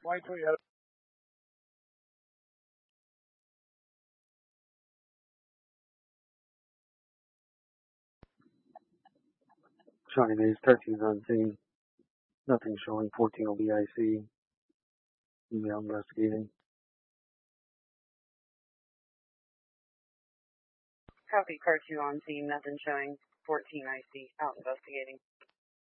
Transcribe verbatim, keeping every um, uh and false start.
White Toyota. Shawnee Mays, thirteen on scene. Nothing showing. fourteen O B I C. Email investigating. Copy, car two on scene, nothing showing. fourteen I C, out investigating.